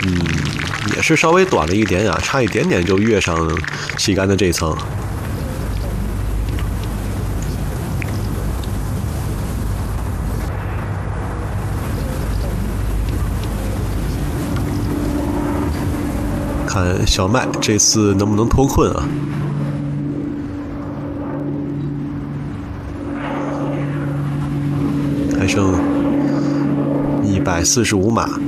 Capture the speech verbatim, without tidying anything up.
也是稍微短了一点啊，差一点点就跃上旗杆的这层。看小麦这次能不能脱困啊？还剩一百四十五码。